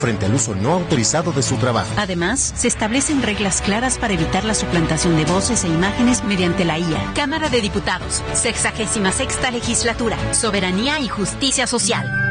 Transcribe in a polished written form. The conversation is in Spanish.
frente al uso no autorizado de su trabajo. Además, se establecen reglas claras para evitar la suplantación de voces e imágenes mediante la IA. Cámara de Diputados, 66ª Legislatura, Soberanía y Justicia Social.